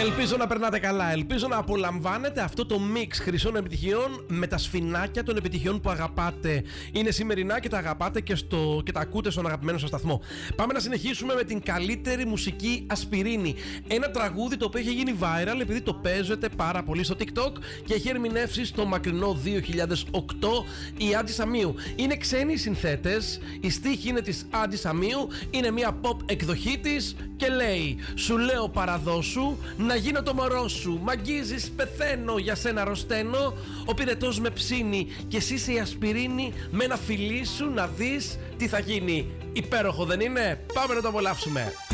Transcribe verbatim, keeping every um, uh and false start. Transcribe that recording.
Ελπίζω να περνάτε καλά, ελπίζω να απολαμβάνετε αυτό το μίξ χρυσών επιτυχιών με τα σφινάκια των επιτυχιών που αγαπάτε. Είναι σημερινά και τα αγαπάτε και, στο, και τα ακούτε στον αγαπημένο σας σταθμό. Πάμε να συνεχίσουμε με την καλύτερη μουσική Ασπιρίνη. Ένα τραγούδι το οποίο έχει γίνει viral επειδή το παίζετε πάρα πολύ στο TikTok και έχει ερμηνεύσει στο μακρινό δύο χιλιάδες οκτώ η Άντζη Σαμίου. Είναι ξένοι συνθέτες, η στίχη είναι της Άντζη Σαμίου, είναι μια pop εκδοχή της και λέει: σου λέω παραδόσου, να γίνω το μωρό σου. Μ' αγγίζεις, πεθαίνω, για σένα αρρωσταίνω. Ο πυρετός με ψήνει και εσύ είσαι η ασπιρίνη. Με ένα φιλί σου να δεις τι θα γίνει. Υπέροχο δεν είναι? Πάμε να το απολαύσουμε.